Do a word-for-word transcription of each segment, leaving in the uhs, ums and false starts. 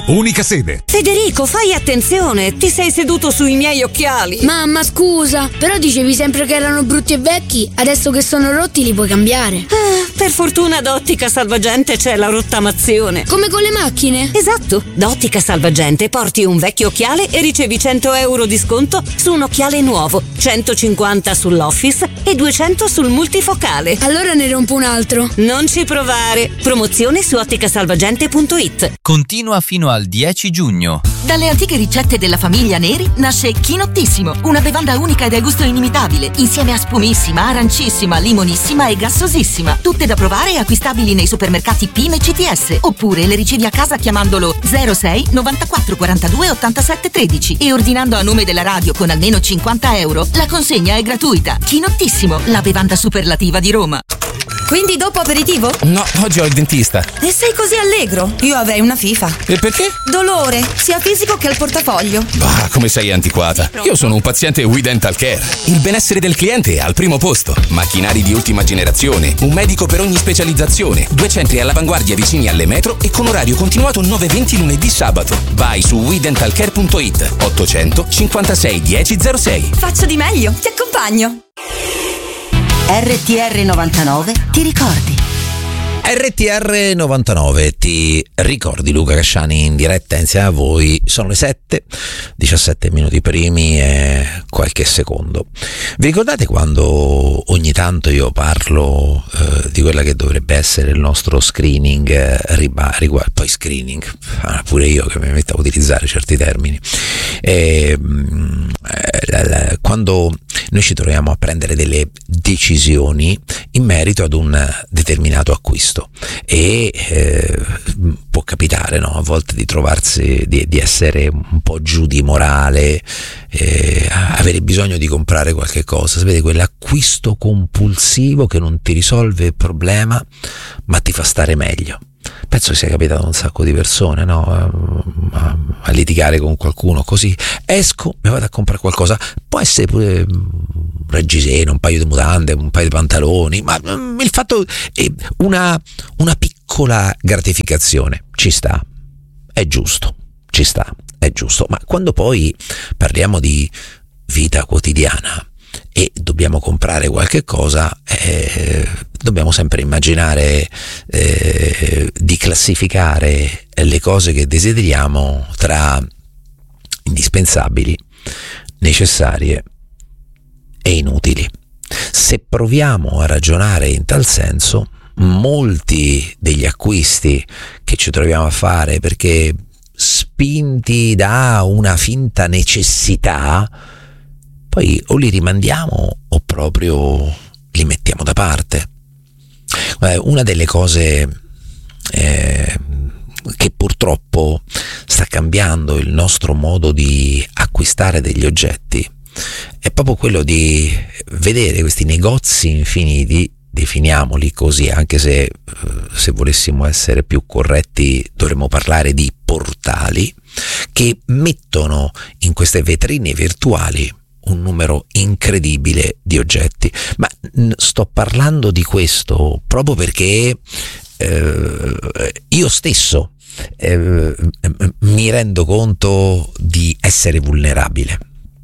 unica sede. Federico, fai attenzione, ti sei seduto sui miei occhiali. Mamma, scusa, però dicevi sempre che erano brutti e vecchi, adesso che sono rotti li puoi cambiare. Ah, per fortuna da Ottica Salvagente c'è la rottamazione. Come con le macchine? Esatto, da Ottica Salvagente porti un vecchio occhiale e ricevi cento euro di sconto su un occhiale nuovo, centocinquanta sull'Office e duecento sul multifocale. Allora ne rompo un altro. Non ci provare. Promozione su otticasalvagente punto it. Continua fino al dieci giugno. Dalle antiche ricette della famiglia Neri nasce Chinottissimo, una bevanda unica e dal gusto inimitabile, insieme a spumissima, arancissima, limonissima e gassosissima. Tutte da provare e acquistabili nei supermercati Pime e C T S, oppure le ricevi a casa chiamandolo zero sei novantaquattro quarantadue ottantasette tredici e ordinando a nome della radio con almeno cinquanta euro. La consegna è gratuita. Chinottissimo, la bevanda superlativa di Roma. Quindi dopo aperitivo? No, oggi ho il dentista. E sei così allegro? Io avrei una FIFA. E perché? Dolore, sia fisico che al portafoglio. Bah, come sei antiquata. Io sono un paziente We Dental Care. Il benessere del cliente è al primo posto. Macchinari di ultima generazione, un medico per ogni specializzazione, due centri all'avanguardia vicini alle metro e con orario continuato nove venti lunedì sabato. Vai su we dental care punto it. ottocento cinquantasei dieci zero sei. Faccio di meglio, ti accompagno. R T R novantanove ti ricordi? R T R novantanove ti ricordi, Luca Casciani in diretta insieme a voi. Sono le sette, diciassette minuti primi e qualche secondo. Vi ricordate quando ogni tanto io parlo eh, di quella che dovrebbe essere il nostro screening eh, riguardo, poi screening, ah, pure io che mi metto a utilizzare certi termini, e, eh, quando noi ci troviamo a prendere delle decisioni in merito ad un determinato acquisto e eh, può capitare, no, a volte di trovarsi di, di essere un po' giù di morale, eh, avere bisogno di comprare qualche cosa, sapete, quell'acquisto compulsivo che non ti risolve il problema ma ti fa stare meglio. Penso che sia capitato a un sacco di persone, no? A, a litigare con qualcuno, così esco, mi vado a comprare qualcosa, può essere pure un reggiseno, un paio di mutande, un paio di pantaloni, ma um, il fatto è una, una piccola gratificazione ci sta, è giusto, ci sta, è giusto, ma quando poi parliamo di vita quotidiana e dobbiamo comprare qualche cosa, eh, dobbiamo sempre immaginare eh, di classificare le cose che desideriamo tra indispensabili, necessarie e inutili. Se proviamo a ragionare in tal senso, molti degli acquisti che ci troviamo a fare perché spinti da una finta necessità, poi o li rimandiamo o proprio li mettiamo da parte. Una delle cose eh, che purtroppo sta cambiando il nostro modo di acquistare degli oggetti è proprio quello di vedere questi negozi infiniti, definiamoli così, anche se se volessimo essere più corretti dovremmo parlare di portali, che mettono in queste vetrine virtuali un numero incredibile di oggetti. Ma sto parlando di questo proprio perché eh, io stesso eh, mi rendo conto di essere vulnerabile.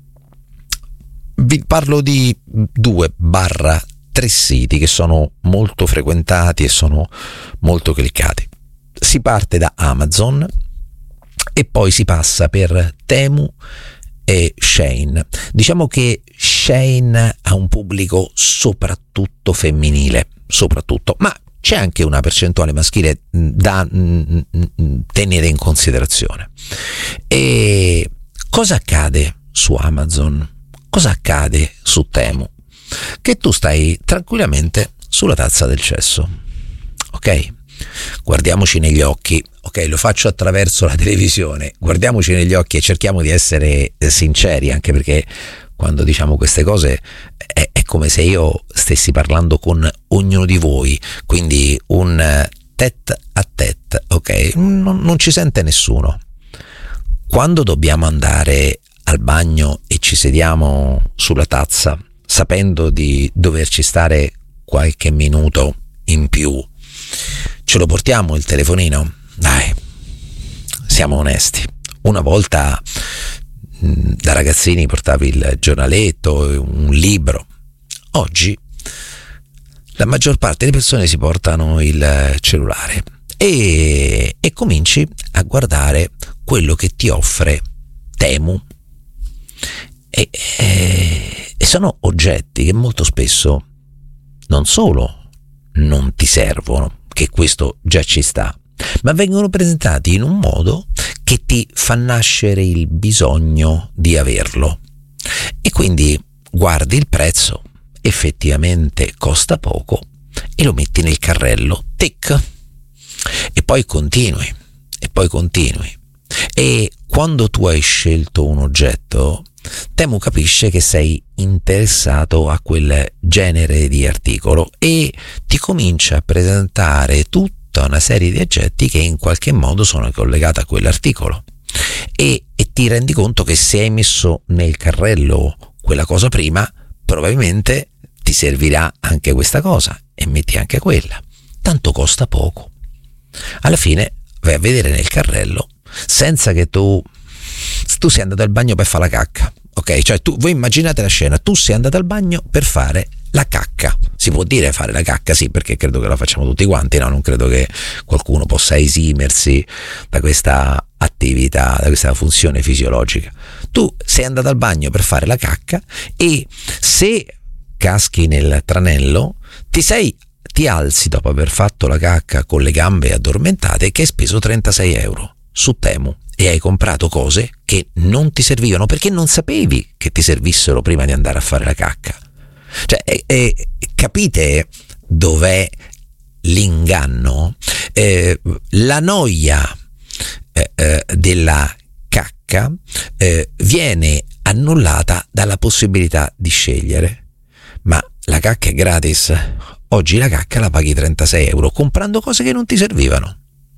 Vi parlo di due barra tre siti che sono molto frequentati e sono molto cliccati. Si parte da Amazon e poi si passa per Temu e Shein. Diciamo che Shein ha un pubblico soprattutto femminile, soprattutto, ma c'è anche una percentuale maschile da tenere in considerazione. E cosa accade su Amazon? Cosa accade su Temu? Che tu stai tranquillamente sulla tazza del cesso, ok? Guardiamoci negli occhi, ok, lo faccio attraverso la televisione, guardiamoci negli occhi e cerchiamo di essere sinceri, anche perché quando diciamo queste cose è, è come se io stessi parlando con ognuno di voi, quindi un tête a tête, ok? Non, non ci sente nessuno. Quando dobbiamo andare al bagno e ci sediamo sulla tazza sapendo di doverci stare qualche minuto in più, ce lo portiamo il telefonino? Dai, siamo onesti. Una volta da ragazzini portavi il giornaletto, un libro. Oggi la maggior parte delle persone si portano il cellulare e, e cominci a guardare quello che ti offre Temu. E, e, e sono oggetti che molto spesso non solo non ti servono, che questo già ci sta, ma vengono presentati in un modo che ti fa nascere il bisogno di averlo. E quindi guardi il prezzo, effettivamente costa poco, e lo metti nel carrello, tic, e poi continui, e poi continui. E quando tu hai scelto un oggetto, Temu capisce che sei interessato a quel genere di articolo e ti comincia a presentare tutta una serie di oggetti che in qualche modo sono collegati a quell'articolo, e, e ti rendi conto che se hai messo nel carrello quella cosa prima, probabilmente ti servirà anche questa cosa, e metti anche quella, tanto costa poco. Alla fine vai a vedere nel carrello senza che tu tu sei andato al bagno per fare la cacca, ok? Cioè tu, voi immaginate la scena, tu sei andato al bagno per fare la cacca. Si può dire fare la cacca, sì, perché credo che la facciamo tutti quanti, no? Non credo che qualcuno possa esimersi da questa attività, da questa funzione fisiologica. Tu sei andato al bagno per fare la cacca e se caschi nel tranello ti sei ti alzi dopo aver fatto la cacca con le gambe addormentate, che hai speso trentasei euro su Temu e hai comprato cose che non ti servivano perché non sapevi che ti servissero prima di andare a fare la cacca. Cioè, eh, eh, capite dov'è l'inganno? Eh, la noia eh, eh, della cacca eh, viene annullata dalla possibilità di scegliere. Ma la cacca è gratis. Oggi la cacca la paghi trentasei euro comprando cose che non ti servivano.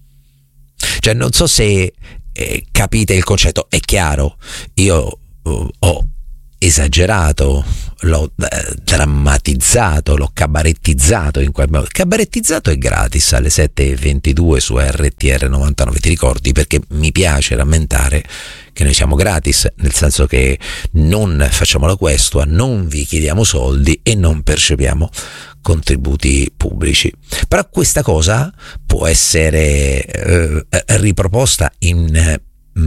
Cioè, non so se eh, capite il concetto. È chiaro, io uh, ho esagerato, l'ho eh, drammatizzato, l'ho cabarettizzato in quel modo. Cabarettizzato è gratis alle sette e ventidue su R T R novantanove, ti ricordi? Perché mi piace rammentare che noi siamo gratis, nel senso che non facciamo la questua, non vi chiediamo soldi e non percepiamo contributi pubblici. Però questa cosa può essere eh, riproposta in eh,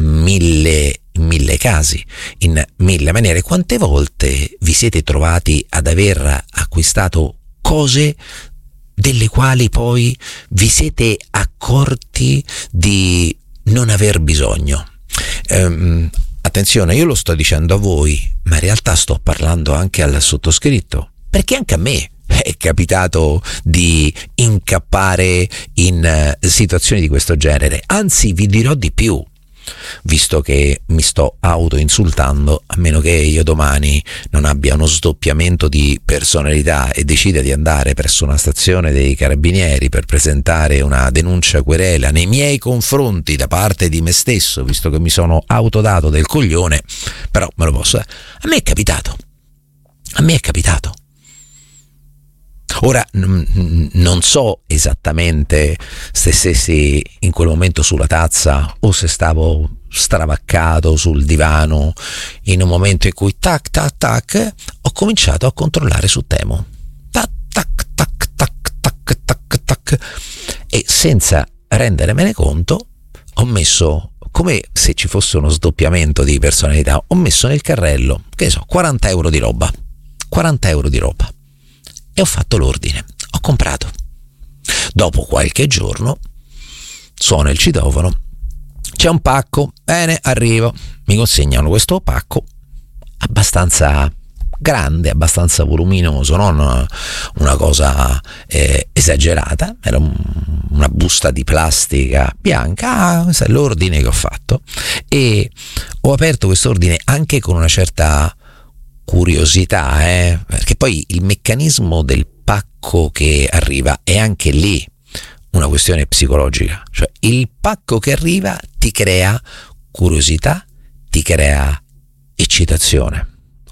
mille mille casi, in mille maniere. Quante volte vi siete trovati ad aver acquistato cose delle quali poi vi siete accorti di non aver bisogno? Ehm, attenzione, io lo sto dicendo a voi, ma in realtà sto parlando anche al sottoscritto, perché anche a me è capitato di incappare in uh, situazioni di questo genere. Anzi, vi dirò di più, visto che mi sto autoinsultando, a meno che io domani non abbia uno sdoppiamento di personalità e decida di andare presso una stazione dei carabinieri per presentare una denuncia querela nei miei confronti da parte di me stesso, visto che mi sono autodato del coglione, però me lo posso. A me è capitato, a me è capitato. Ora n- non so esattamente se stessi in quel momento sulla tazza o se stavo stravaccato sul divano in un momento in cui tac tac tac ho cominciato a controllare su Temu, tac tac tac tac tac tac tac, e senza rendermene conto ho messo, come se ci fosse uno sdoppiamento di personalità, ho messo nel carrello, che ne so, quaranta euro di roba, quaranta euro di roba. E ho fatto l'ordine, ho comprato. Dopo qualche giorno suona il citofono, c'è un pacco, bene, arrivo, mi consegnano questo pacco abbastanza grande, abbastanza voluminoso, non una cosa eh, esagerata, era un, una busta di plastica bianca. Ah, questo è l'ordine che ho fatto, e ho aperto quest'ordine anche con una certa curiosità, eh? Perché poi il meccanismo del pacco che arriva è anche lì una questione psicologica, cioè il pacco che arriva ti crea curiosità, ti crea eccitazione,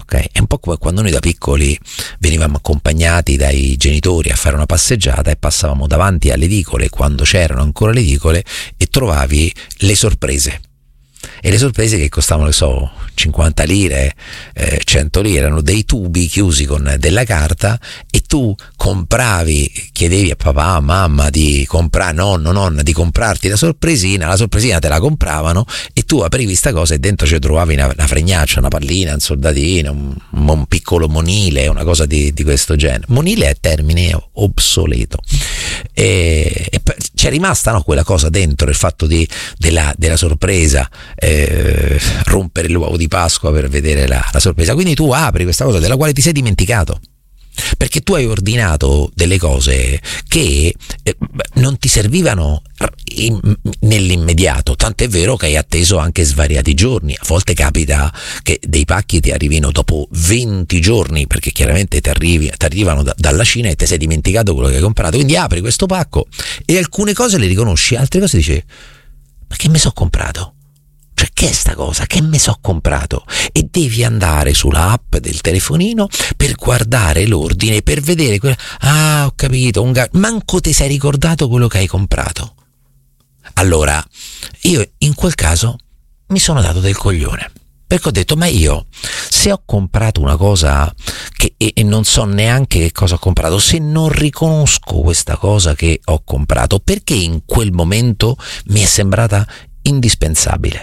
ok? È un po' come quando noi da piccoli venivamo accompagnati dai genitori a fare una passeggiata e passavamo davanti alle edicole quando c'erano ancora le edicole e trovavi le sorprese. E le sorprese che costavano, le so, cinquanta lire, eh, cento lire, erano dei tubi chiusi con della carta e tu compravi, chiedevi a papà, a mamma di comprare, nonno, nonna, di comprarti la sorpresina, la sorpresina te la compravano e tu aprivi sta cosa e dentro ci trovavi una, una fregnaccia, una pallina, un soldatino, un, un piccolo monile, una cosa di, di questo genere. Monile è termine obsoleto. E, e c'è rimasta, no, quella cosa dentro, il fatto di, della, della sorpresa, eh, rompere l'uovo di Pasqua per vedere la, la sorpresa. Quindi tu apri questa cosa della quale ti sei dimenticato, perché tu hai ordinato delle cose che eh, non ti servivano in, nell'immediato, tant'è vero che hai atteso anche svariati giorni. A volte capita che dei pacchi ti arrivino dopo venti giorni, perché chiaramente ti arrivi, ti arrivano da, dalla Cina e ti sei dimenticato quello che hai comprato. Quindi apri questo pacco e alcune cose le riconosci, altre cose dici: ma che mi sono comprato? Cioè, che è sta cosa? Che mi so comprato? E devi andare sulla app del telefonino per guardare l'ordine, per vedere quella... Ah, ho capito, un ga... manco ti sei ricordato quello che hai comprato. Allora, io in quel caso mi sono dato del coglione, perché ho detto: ma io, se ho comprato una cosa che, e, e non so neanche che cosa ho comprato, se non riconosco questa cosa che ho comprato, perché in quel momento mi è sembrata indispensabile?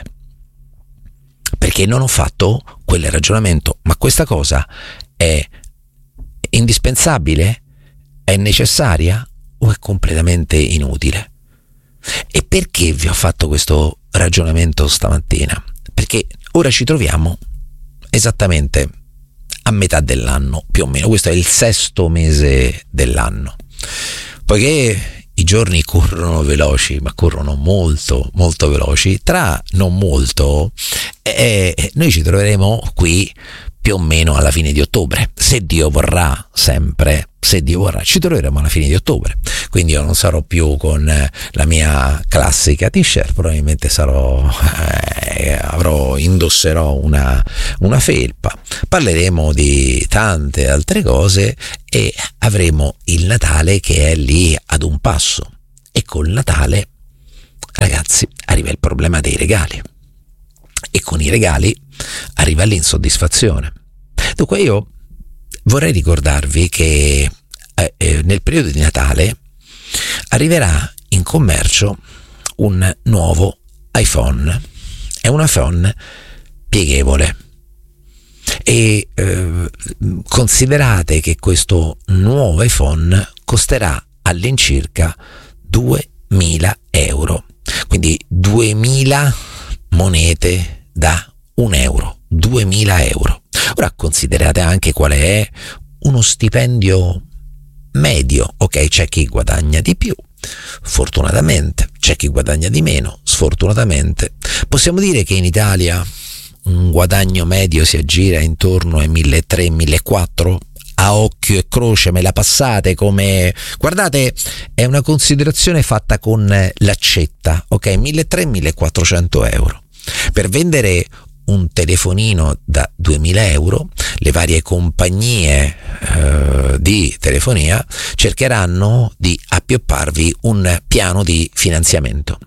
Perché non ho fatto quel ragionamento: ma questa cosa è indispensabile? È necessaria? O è completamente inutile? E perché vi ho fatto questo ragionamento stamattina? Perché ora ci troviamo esattamente a metà dell'anno, più o meno. Questo è il sesto mese dell'anno. Poiché i giorni corrono veloci, ma corrono molto, molto veloci, tra non molto eh, noi ci troveremo qui più o meno alla fine di ottobre, se Dio vorrà, sempre, se Dio vorrà, ci troveremo alla fine di ottobre. Quindi io non sarò più con la mia classica t-shirt, probabilmente sarò, eh, avrò, indosserò una, una felpa, parleremo di tante altre cose e avremo il Natale che è lì ad un passo. E col Natale, ragazzi, arriva il problema dei regali. E con i regali arriva l'insoddisfazione. Dunque io vorrei ricordarvi che eh, eh, nel periodo di Natale arriverà in commercio un nuovo iPhone. È un iPhone pieghevole e eh, considerate che questo nuovo iPhone costerà all'incirca duemila euro, quindi duemila monete da un euro, duemila euro. Ora considerate anche quale è uno stipendio medio. Ok, c'è chi guadagna di più, fortunatamente, c'è chi guadagna di meno, sfortunatamente. Possiamo dire che in Italia un guadagno medio si aggira intorno ai milletrecento millequattrocento. A occhio e croce me la passate come... Guardate, è una considerazione fatta con l'accetta, ok? milletrecento millequattrocento euro. Per vendere un telefonino da duemila euro, le varie compagnie eh, di telefonia cercheranno di appiopparvi un piano di finanziamento,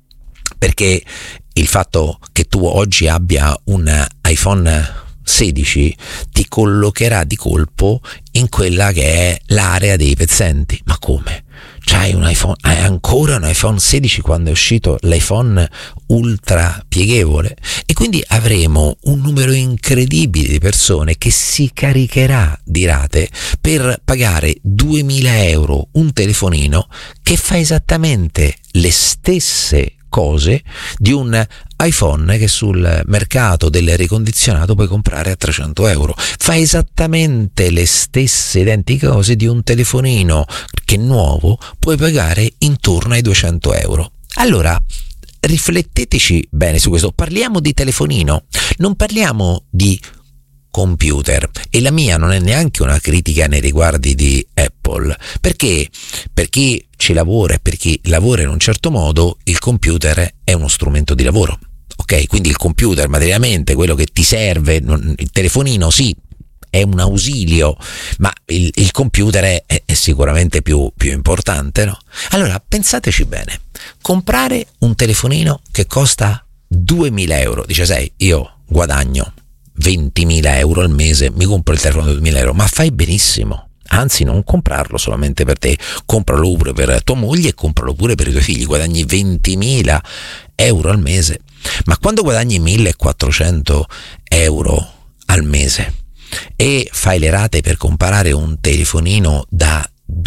perché il fatto che tu oggi abbia un iPhone sedici ti collocherà di colpo in quella che è l'area dei pezzenti. Ma come? C'hai un iPhone, hai ancora un iPhone sedici quando è uscito l'iPhone ultra pieghevole? E quindi avremo un numero incredibile di persone che si caricherà di rate per pagare duemila euro un telefonino che fa esattamente le stesse cose di un iPhone che sul mercato del ricondizionato puoi comprare a trecento euro. Fa esattamente le stesse identiche cose di un telefonino che nuovo puoi pagare intorno ai duecento euro. Allora rifletteteci bene su questo. Parliamo di telefonino, non parliamo di computer, e la mia non è neanche una critica nei riguardi di Apple, perché per chi ci lavora e per chi lavora in un certo modo il computer è uno strumento di lavoro, ok? Quindi il computer materialmente, quello che ti serve, non, il telefonino sì, è un ausilio, ma il, il computer è, è, è sicuramente più, più importante, no? Allora pensateci bene, comprare un telefonino che costa duemila euro, dice sai, io guadagno ventimila euro al mese, mi compro il telefono da duemila euro, ma fai benissimo. Anzi, non comprarlo solamente per te, compralo pure per tua moglie e compralo pure per i tuoi figli, guadagni ventimila euro al mese. Ma quando guadagni millequattrocento euro al mese e fai le rate per comprare un telefonino da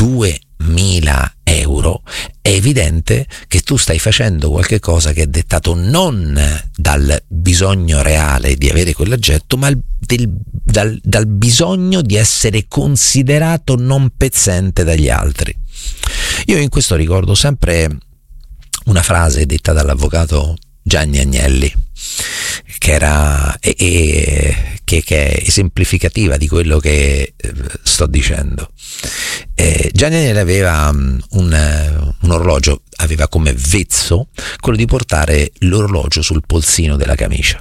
duemila euro, è evidente che tu stai facendo qualche cosa che è dettato non dal bisogno reale di avere quell'oggetto, ma del, dal, dal bisogno di essere considerato non pezzente dagli altri. Io in questo ricordo sempre una frase detta dall'avvocato Gianni Agnelli, che era e, e, che, che è esemplificativa di quello che eh, sto dicendo. Eh, Gianni Agnelli aveva um, un, un orologio, aveva come vezzo quello di portare l'orologio sul polsino della camicia.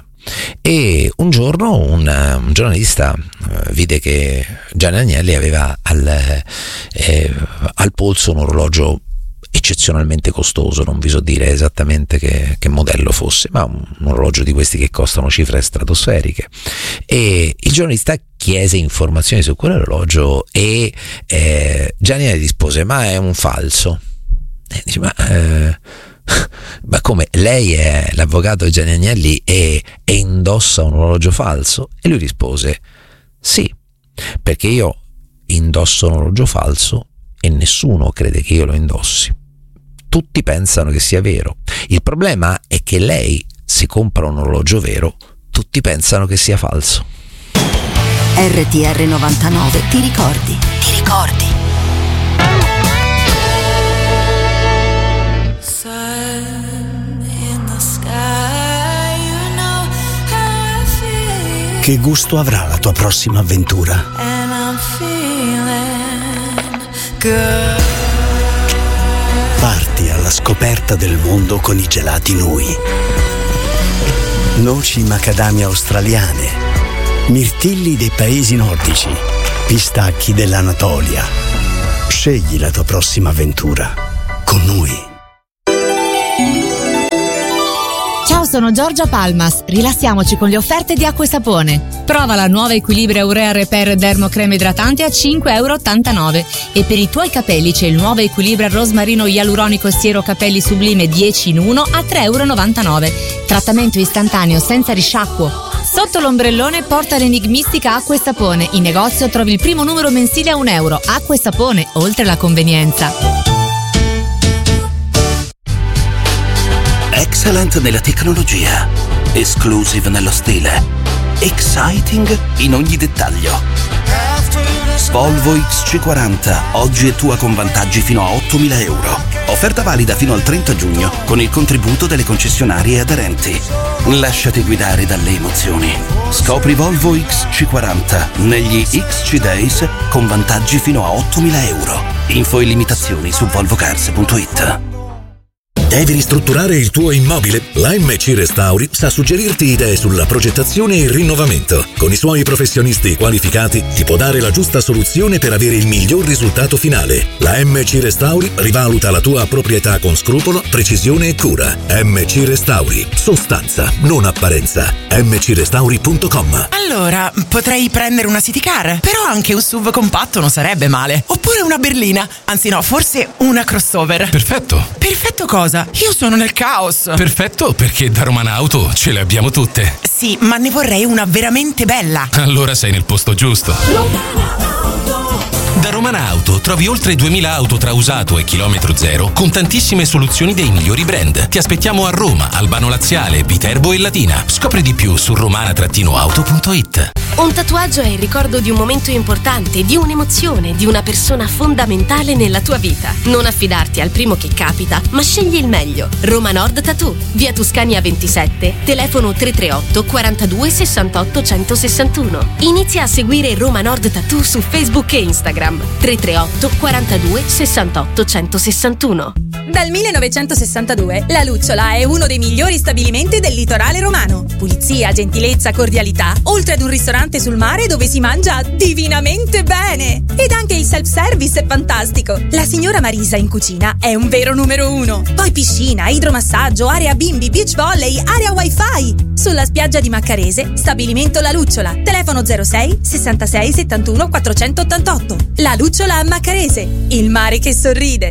E un giorno un, un giornalista uh, vide che Gianni Agnelli aveva al, eh, al polso un orologio eccezionalmente costoso, non vi so dire esattamente che, che modello fosse, ma un, un orologio di questi che costano cifre stratosferiche. E il giornalista chiese informazioni su quell'orologio e eh, Gianni rispose: ma è un falso. E dice: ma, eh, ma come, lei è l'avvocato Gianni Agnelli e, e indossa un orologio falso? E lui rispose: sì, perché io indosso un orologio falso e nessuno crede che io lo indossi. Tutti pensano che sia vero. Il problema è che lei, se compra un orologio vero, tutti pensano che sia falso. R T R novantanove, ti ricordi? Ti ricordi? Che gusto avrà la tua prossima avventura? Parti alla scoperta del mondo con i gelati Nui. Noci macadamia australiane, mirtilli dei paesi nordici, pistacchi dell'Anatolia. Scegli la tua prossima avventura con Nui. Ciao, sono Giorgia Palmas. Rilassiamoci con le offerte di Acqua e Sapone. Prova la nuova Equilibria Urea Repair Dermo Crema Idratante a cinque virgola ottantanove euro. E per i tuoi capelli c'è il nuovo Equilibria Rosmarino Ialuronico Siero Capelli Sublime dieci in uno a tre virgola novantanove euro. Trattamento istantaneo senza risciacquo. Sotto l'ombrellone porta l'enigmistica Acqua e Sapone. In negozio trovi il primo numero mensile a un euro. Acqua e Sapone, oltre la convenienza. Excellent nella tecnologia, exclusive nello stile, exciting in ogni dettaglio. Volvo X C quaranta, oggi è tua con vantaggi fino a ottomila euro. Offerta valida fino al trenta giugno con il contributo delle concessionarie aderenti. Lasciati guidare dalle emozioni. Scopri Volvo X C quaranta negli X C Days con vantaggi fino a ottomila euro. Info e limitazioni su volvocars punto it. Devi ristrutturare il tuo immobile? La M C Restauri sa suggerirti idee sulla progettazione e il rinnovamento. Con i suoi professionisti qualificati ti può dare la giusta soluzione per avere il miglior risultato finale. La M C Restauri rivaluta la tua proprietà con scrupolo, precisione e cura. M C Restauri, sostanza, non apparenza. m c restauri punto com. Allora, potrei prendere una city car, però anche un S U V compatto non sarebbe male. Oppure una berlina, anzi no, forse una crossover. Perfetto. Perfetto cosa? Io sono nel caos. Perfetto, perché da Romana Auto ce le abbiamo tutte. Sì, ma ne vorrei una veramente bella. Allora sei nel posto giusto. Da Romana Auto trovi oltre duemila auto tra usato e chilometro zero con tantissime soluzioni dei migliori brand. Ti aspettiamo a Roma, Albano Laziale, Viterbo e Latina. Scopri di più su romana auto punto it. Un tatuaggio è il ricordo di un momento importante, di un'emozione, di una persona fondamentale nella tua vita. Non affidarti al primo che capita, ma scegli il meglio. Roma Nord Tattoo, via Tuscania ventisette, telefono tre tre otto quarantadue sessantotto centosessantuno. Inizia a seguire Roma Nord Tattoo su Facebook e Instagram. tre tre otto quarantadue sessantotto centosessantuno. Dal millenovecentosessantadue la Lucciola è uno dei migliori stabilimenti del litorale romano. Pulizia, gentilezza, cordialità, oltre ad un ristorante ristorante sul mare dove si mangia divinamente bene. Ed anche il self-service è fantastico. La signora Marisa in cucina è un vero numero uno. Poi piscina, idromassaggio, area bimbi, beach volley, area wifi. Sulla spiaggia di Maccarese, stabilimento La Lucciola. Telefono zero sei sessantasei settantuno quattrocentottantotto. La Lucciola a Maccarese, il mare che sorride.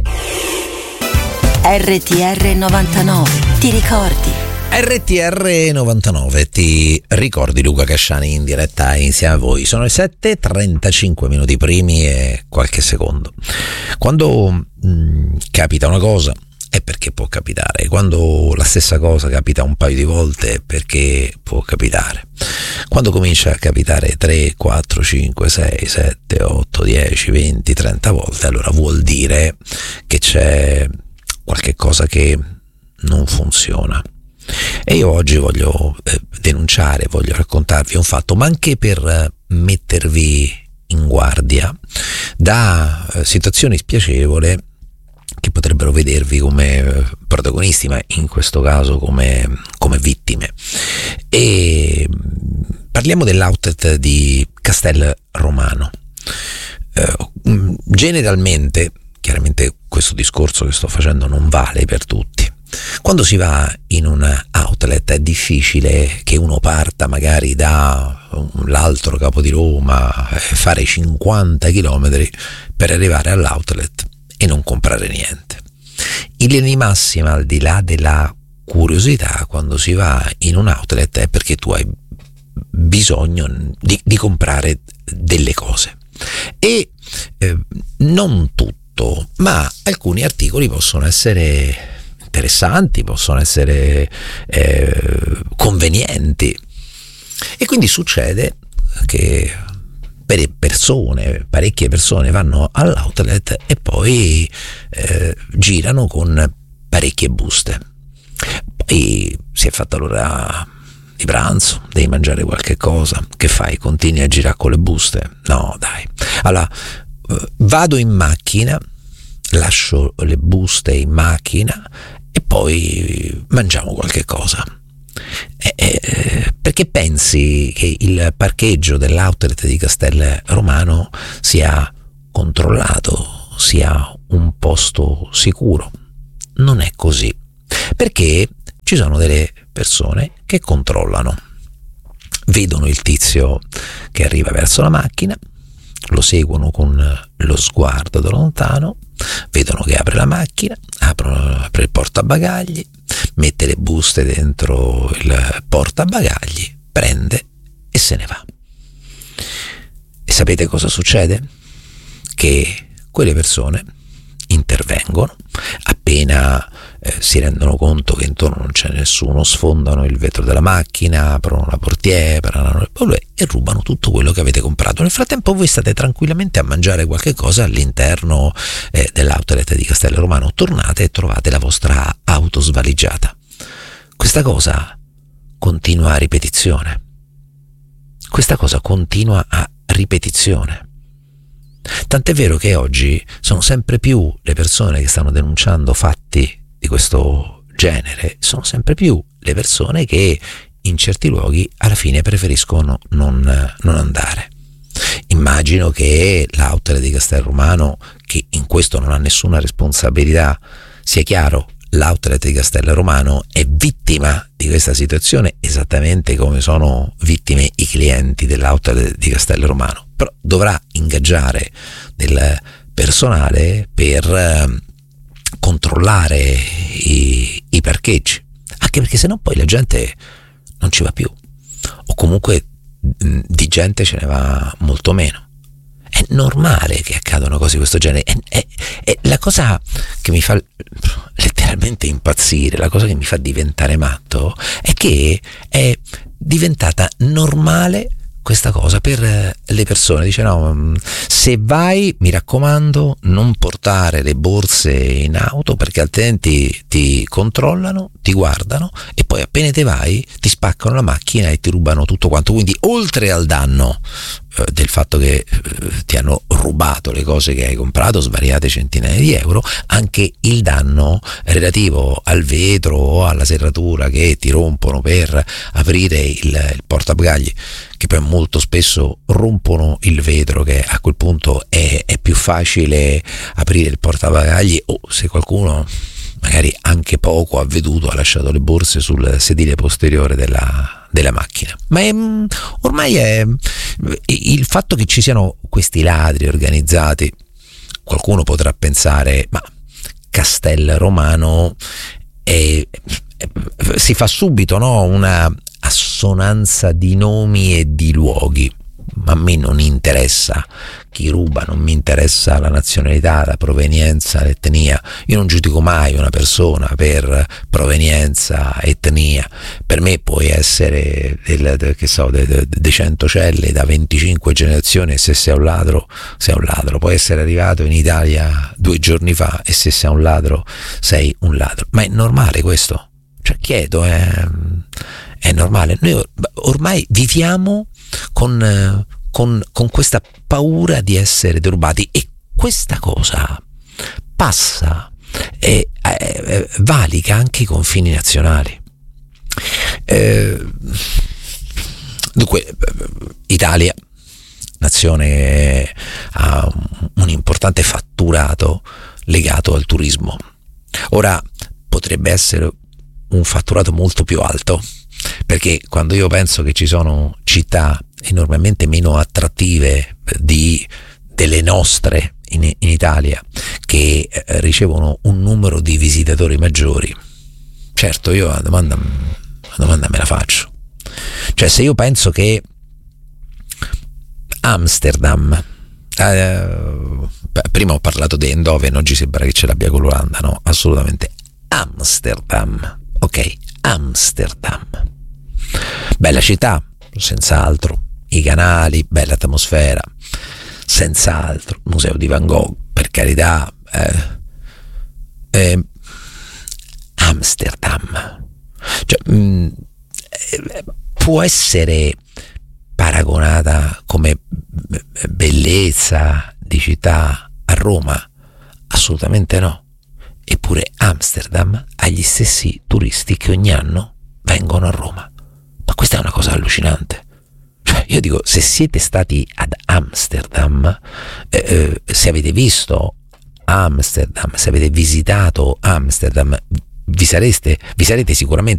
R T R novantanove, ti ricordi? R T R novantanove, ti ricordi? Luca Casciani in diretta insieme a voi. Sono le sette e trentacinque minuti primi e qualche secondo. Quando mh, capita una cosa è perché può capitare, quando la stessa cosa capita un paio di volte è perché può capitare. Quando comincia a capitare tre, quattro, cinque, sei, sette, otto, dieci, venti, trenta volte, allora vuol dire che c'è qualche cosa che non funziona. E io oggi voglio eh, denunciare, voglio raccontarvi un fatto, ma anche per eh, mettervi in guardia da eh, situazioni spiacevoli che potrebbero vedervi come eh, protagonisti, ma in questo caso come, come vittime. E parliamo dell'outlet di Castel Romano. Eh, generalmente, chiaramente questo discorso che sto facendo non vale per tutti. Quando si va in un outlet è difficile che uno parta magari dall'altro capo di Roma e fare cinquanta chilometri per arrivare all'outlet e non comprare niente. In linea di massima, al di là della curiosità, quando si va in un outlet è perché tu hai bisogno di, di comprare delle cose. E eh, non tutto, ma alcuni articoli possono essere interessanti, possono essere eh, convenienti, e quindi succede che per persone, parecchie persone vanno all'outlet e poi eh, girano con parecchie buste. Poi si è fatta l'ora di pranzo, devi mangiare qualche cosa, che fai? Continui a girare con le buste? No, dai. Allora eh, vado in macchina, lascio le buste in macchina e poi mangiamo qualche cosa. Eh, eh, perché pensi che il parcheggio dell'outlet di Castel Romano sia controllato, sia un posto sicuro? Non è così, perché ci sono delle persone che controllano, vedono il tizio che arriva verso la macchina, lo seguono con lo sguardo da lontano, vedono che apre la macchina, aprono, apre il portabagagli, mette le buste dentro il portabagagli, prende e se ne va. E sapete cosa succede? Che quelle persone intervengono, appena eh, si rendono conto che intorno non c'è nessuno, sfondano il vetro della macchina, aprono la portiera e rubano tutto quello che avete comprato. Nel frattempo voi state tranquillamente a mangiare qualche cosa all'interno eh, dell'outlet di Castel Romano, tornate e trovate la vostra auto svaligiata. Questa cosa continua a ripetizione. Questa cosa continua a ripetizione. Tant'è vero che oggi sono sempre più le persone che stanno denunciando fatti di questo genere, sono sempre più le persone che in certi luoghi alla fine preferiscono non, non andare. Immagino che l'outlet di Castel Romano, che in questo non ha nessuna responsabilità, sia chiaro, l'outlet di Castel Romano è vittima di questa situazione esattamente come sono vittime i clienti dell'outlet di Castel Romano, però dovrà ingaggiare del personale per eh, controllare i, i parcheggi, anche perché sennò poi la gente non ci va più, o comunque mh, di gente ce ne va molto meno. È normale che accadano cose di questo genere. È, è, è la cosa che mi fa letteralmente impazzire, la cosa che mi fa diventare matto, è che è diventata normale questa cosa per le persone. Dice no, se vai mi raccomando non portare le borse in auto perché altrimenti ti controllano, ti guardano e poi appena te vai ti spaccano la macchina e ti rubano tutto quanto. Quindi oltre al danno eh, del fatto che eh, ti hanno rubato le cose che hai comprato, svariate centinaia di euro, anche il danno relativo al vetro o alla serratura che ti rompono per aprire il, il portabagagli, che poi molto spesso rompono il vetro, che a quel punto è, è più facile aprire il portabagagli, o se qualcuno magari anche poco avveduto ha lasciato le borse sul sedile posteriore della, della macchina. Ma è, ormai è il fatto che ci siano questi ladri organizzati. Qualcuno potrà pensare, ma Castel Romano è, è, si fa subito, no, una assonanza di nomi e di luoghi. Ma a me non interessa chi ruba, non mi interessa la nazionalità, la provenienza, l'etnia. Io non giudico mai una persona per provenienza, etnia. Per me puoi essere del, del, che so, de, de, de Centocelle da venticinque generazioni, e se sei un ladro sei un ladro. Puoi essere arrivato in Italia due giorni fa, e se sei un ladro sei un ladro. Ma è normale questo? Cioè, chiedo, è, è normale. Noi ormai viviamo con, con, con questa paura di essere derubati, e questa cosa passa e eh, valica anche i confini nazionali. Eh, dunque, Italia, nazione, ha un importante fatturato legato al turismo. Ora, potrebbe essere un fatturato molto più alto, perché quando io penso che ci sono città enormemente meno attrattive di, delle nostre in, in Italia, che eh, ricevono un numero di visitatori maggiori, certo io la domanda, la domanda me la faccio. Cioè, se io penso che Amsterdam, eh, prima ho parlato di Eindhoven, oggi sembra che ce l'abbia con l'Olanda, no? Assolutamente. Amsterdam, ok, Amsterdam, bella città, senz'altro, i canali, bella atmosfera, senz'altro, museo di Van Gogh, per carità, eh, eh, Amsterdam, cioè, mh, eh, può essere paragonata come bellezza di città a Roma? Assolutamente no. Eppure Amsterdam ha gli stessi turisti che ogni anno vengono a Roma. Ma questa è una cosa allucinante. Cioè, io dico, se siete stati ad Amsterdam, eh, eh, se avete visto Amsterdam, se avete visitato Amsterdam, vi sareste, vi sarete sicuramente